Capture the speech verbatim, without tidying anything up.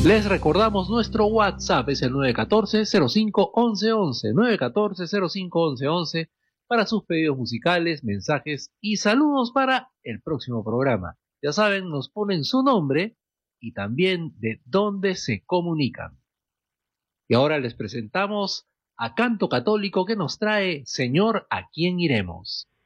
Les recordamos nuestro WhatsApp, es el nueve uno cuatro, cero cinco, once once, nueve uno cuatro, cero cinco, once once, para sus pedidos musicales, mensajes y saludos para el próximo programa. Ya saben, nos ponen su nombre y también de dónde se comunican. Y ahora les presentamos a Canto Católico que nos trae Señor, ¿a quién iremos?